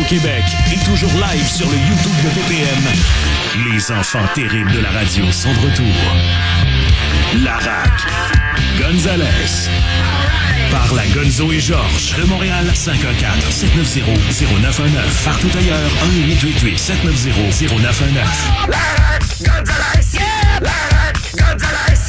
au Québec et toujours live sur le YouTube de BPM. Les enfants terribles de la radio sont de retour. Larac, Gonzalez, par la Gonzo et Georges de Montréal, 514-790-0919. Partout ailleurs, 1-888-790-0919. Larac, Gonzalez, yeah! Larac, Gonzalez.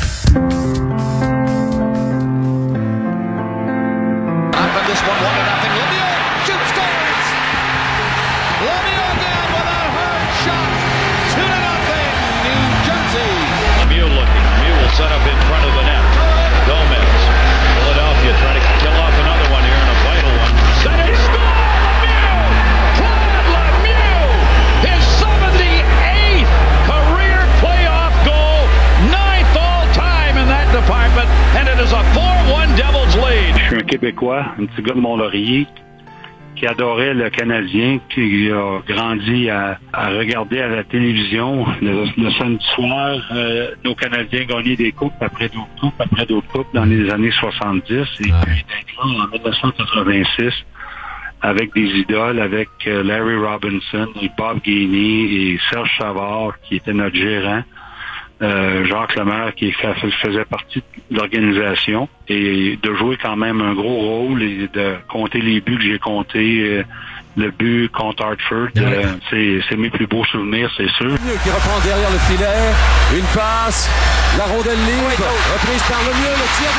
But this one, 1-0. Lemieux shoots, scores. Lemieux again with a hard shot. 2-0, New Jersey. Lemieux looking. Lemieux will set up in front of the net. Gomez. Philadelphia trying to kill off another one here in a vital one. Set it, score! Lemieux! Claude Lemieux! His 78th career playoff goal. 9th all-time in that department. And it is a 4-1 Devils lead. Je suis un Québécois, un petit gars de Mont-Laurier qui adorait le Canadien, qui a grandi à regarder à la télévision le samedi soir nos Canadiens gagner des coupes après d'autres coupes dans les années 70 et puis d'être là en 1986 avec des idoles, avec Larry Robinson et Bob Gainey et Serge Savard qui était notre gérant. Jacques Lemaire qui faisait partie de l'organisation et de jouer quand même un gros rôle et de compter les buts que j'ai comptés, le but contre Hartford, c'est mes plus beaux souvenirs, c'est sûr. Qui reprend derrière le filet, une passe, la rondelle libre, reprise par Lemieux, le tir.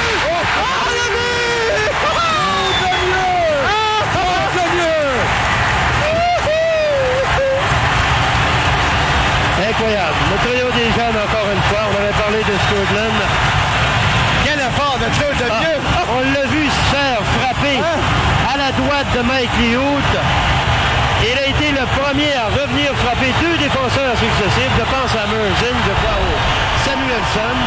Incroyable. Le trio des jeunes, encore une fois. On avait parlé de Scotland. Quel effort de Claude Lemieux! On l'a vu se faire frapper à la droite de Mike Lihout. Il a été le premier à revenir frapper deux défenseurs successifs. Je pense à Merzing, je crois au Samuelson.